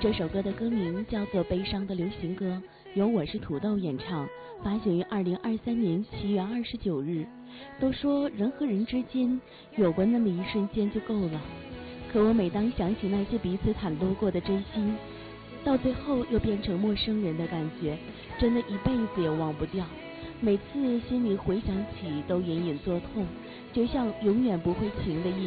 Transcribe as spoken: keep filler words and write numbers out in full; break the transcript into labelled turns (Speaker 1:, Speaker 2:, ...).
Speaker 1: 这首歌的歌名叫做《悲伤的流行歌》，由我是土豆演唱，发行于二零二三年七月二十九日。都说人和人之间有过那么一瞬间就够了，可我每当想起那些彼此袒露过的真心，到最后又变成陌生人的感觉，真的一辈子也忘不掉。每次心里回想起都隐隐作痛，就像永远不会晴的一